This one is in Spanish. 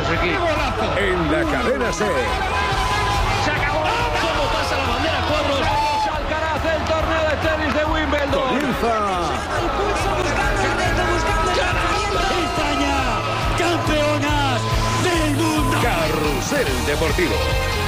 aquí. En la cadena SER. ¡Se acabó! ¿Cómo pasa la bandera cuadros? Alcaraz, el torneo de tenis de Wimbledon. Comienza. España, campeonas del mundo. Carrusel Deportivo.